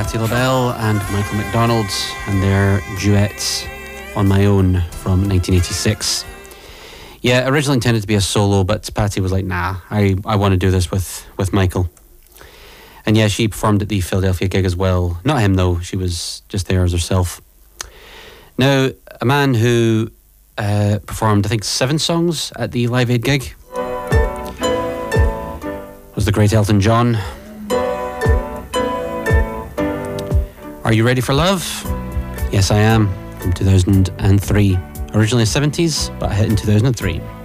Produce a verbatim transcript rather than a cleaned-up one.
Patti LaBelle and Michael McDonald and their duets On My Own from nineteen eighty-six. Yeah, originally intended to be a solo, but Patti was like, nah, I, I want to do this with, with Michael. And yeah, she performed at the Philadelphia gig as well. Not him though, she was just there as herself. Now, a man who uh, performed, I think, seven songs at the Live Aid gig was the great Elton John. Are You Ready for Love? Yes, I am, from two thousand three. Originally seventies, but I hit in two thousand three.